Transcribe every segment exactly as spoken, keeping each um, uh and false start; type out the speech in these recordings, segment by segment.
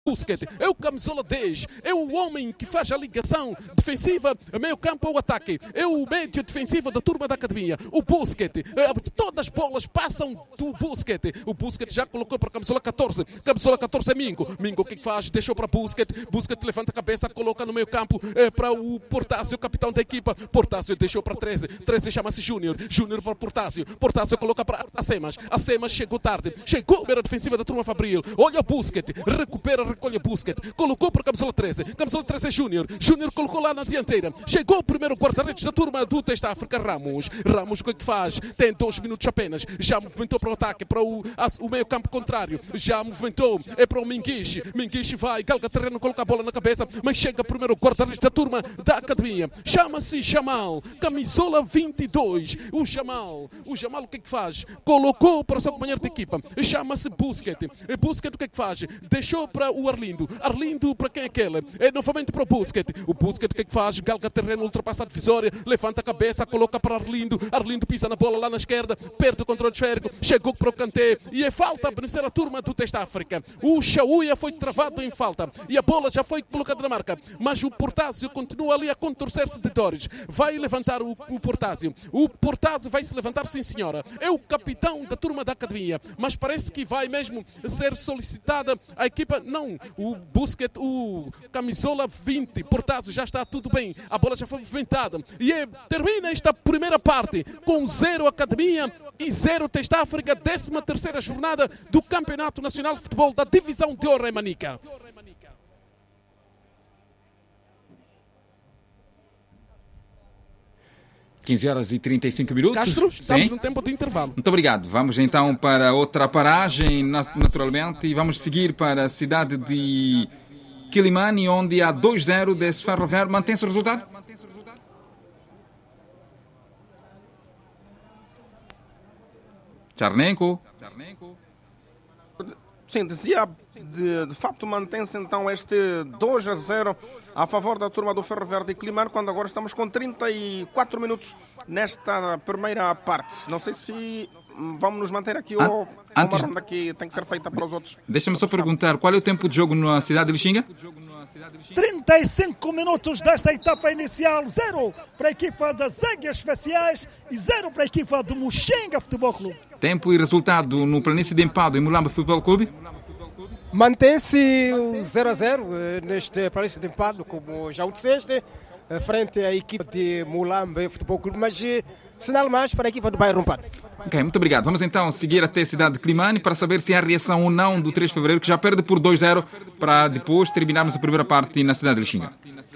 Busquets, é o camisola dez, é o homem que faz a ligação defensiva, meio campo ao ataque, é o médio defensivo da turma da academia, o Busquets, todas as bolas passam do Busquets, o Busquets já colocou para a camisola catorze, camisola catorze é Mingo, Mingo o que faz? Deixou para Busquets, Busquets levanta a cabeça, coloca no meio campo é, para o Portásio, capitão da equipa, Portásio deixou para treze, treze chama-se Júnior, Júnior para Portásio, Portásio coloca para Acemas, Acemas chegou tarde, chegou a defensiva da turma Fabril, olha o Busquets, recupera, recolhe Busquets, colocou para a camisola treze, camisola treze é Júnior, Júnior colocou lá na dianteira, chegou o primeiro guarda-redes da turma do Teste África, Ramos, Ramos o que é que faz? Tem dois minutos apenas, já movimentou para o ataque, para o, o meio campo contrário, já movimentou, é para o Minguiche, Minguiche vai, galga terreno, coloca a bola na cabeça, mas chega primeiro o guarda-redes da turma da academia, chama-se Jamal, camisola vinte e dois, o Jamal, o Jamal o que é que faz? Colocou para o seu companheiro de equipa, chama-se Busquets, Busquets o que é que faz? Deixou para o Arlindo, Arlindo para quem é aquele? É novamente para o Busquets, o Busquets o que é que faz? Galga terreno, ultrapassa a divisória, levanta a cabeça, coloca para Arlindo, Arlindo pisa na bola lá na esquerda, perde o controle esférico, chegou para o Kanté e é falta a beneficiar a turma do Teste África. O Chauia foi travado em falta e a bola já foi colocada na marca, mas o Portásio continua ali a contorcer-se de dores, vai levantar o, o Portásio, o Portásio vai se levantar, sim senhora, é o capitão da turma da academia, mas parece que vai mesmo ser solicitada a equipa, não, o Busquets, o camisola vinte, Portásio já está tudo bem, a bola já foi movimentada e é, termina esta primeira parte com zero Academia e zero Teste África, décima terceira jornada do Campeonato Nacional de Futebol da Divisão de Honra em Manica. quinze horas e trinta e cinco minutos. Castro, estamos Sim. no tempo de intervalo. Muito obrigado. Vamos então para outra paragem, naturalmente, e vamos seguir para a cidade de Quilimane, onde há dois a zero desse Ferroviário. Mantém-se o resultado? Charnenko. Sim, dizia, de, de facto mantém-se então este dois a zero a favor da turma do Ferro Verde e Quilimane, quando agora estamos com trinta e quatro minutos nesta primeira parte. Não sei se vamos nos manter aqui An ou antes... uma ronda que tem que ser feita para os outros. Deixa-me só perguntar, qual é o tempo de jogo na cidade de Lixinga? trinta e cinco minutos desta etapa inicial, zero para a equipa das Águias Especiais e zero para a equipa do Muxenga Futebol Clube. Tempo e resultado no Planície de Empado e Mulamba Futebol Clube? Mantém-se o zero a zero neste Planície de Empado, como já o disseste, frente à equipa de Mulamba Futebol Clube, mas sinal mais para a equipa do Bairro Rompado. Ok, muito obrigado. Vamos então seguir até a cidade de Quilimane para saber se há reação ou não do três de fevereiro, que já perde por dois a zero, para depois terminarmos a primeira parte na cidade de Lixinga.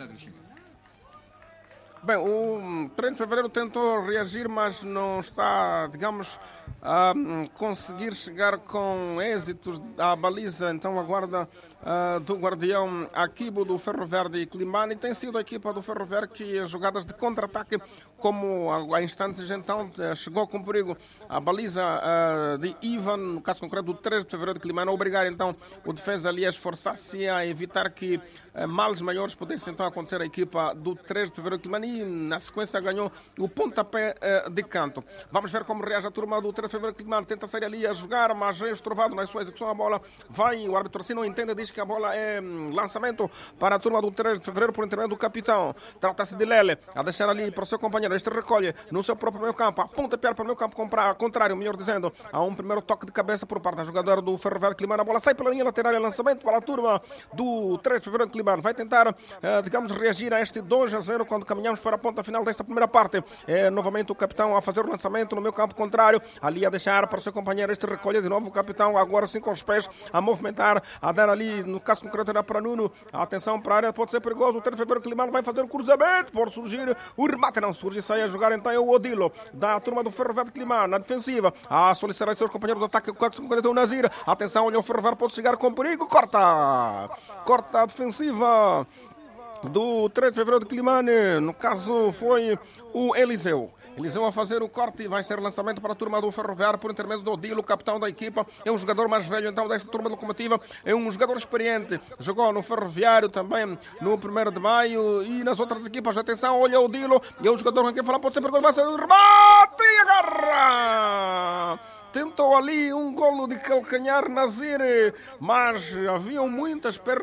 Bem, o três de fevereiro tentou reagir, mas não está, digamos, a conseguir chegar com êxitos à baliza. Então aguarda uh, do guardião Akibo do Ferro Verde e Quilimane. E tem sido a equipa do Ferro Verde que as jogadas de contra-ataque, como há instantes então chegou com perigo a baliza uh, de Ivan, no caso concreto do três de fevereiro de Quilimane, a obrigar então o defesa ali a esforçar-se a evitar que uh, males maiores pudessem então acontecer à equipa do três de fevereiro de Quilimane, e na sequência ganhou o pontapé uh, de canto. Vamos ver como reage a turma do três de fevereiro de Quilimane. Tenta sair ali a jogar, mas é estrovado na sua execução. A bola vai, o árbitro assim não entende, diz que a bola é um, lançamento para a turma do três de fevereiro por intermédio do capitão. Trata-se de Lele, a deixar ali para o seu companheiro. Este recolhe no seu próprio meio campo, aponta piar para o meio campo contrário, melhor dizendo, há um primeiro toque de cabeça por parte da jogadora do Ferro Verde Quilimane. A bola sai pela linha lateral e lançamento para a turma do três de fevereiro de Quilimane. Vai tentar, uh, digamos, reagir a este dois a zero quando caminhamos para a ponta final desta primeira parte. É novamente o capitão a fazer o lançamento no meio campo contrário, ali a deixar para o seu companheiro. Este recolhe de novo o capitão, agora sim com os pés a movimentar, a dar ali, no caso concreto era para Nuno. Atenção para a área, pode ser perigoso. O três de fevereiro de Quilimane vai fazer o cruzamento, pode surgir o remate, não surge, sai a jogar então é o Odilo da turma do Ferro Verde de Quilimane na defensiva, a solicitar seus companheiros do ataque, o caso concreto é o Nazir. Atenção, olha o Ferro Verde, pode chegar com perigo, corta, corta a defensiva do três de fevereiro de Quilimane, no caso foi o Eliseu. Eliseu a fazer o corte e vai ser lançamento para a turma do Ferroviário por intermédio do Odilo, capitão da equipa. É um jogador mais velho então desta turma locomotiva, é um jogador experiente, jogou no Ferroviário também no primeiro de maio e nas outras equipas. Atenção, olha o Odilo, é um jogador com quem falar, pode ser perigoso, vai ser o remate e agarra! tentou ali um golo de calcanhar Nazir, mas haviam muitas pernas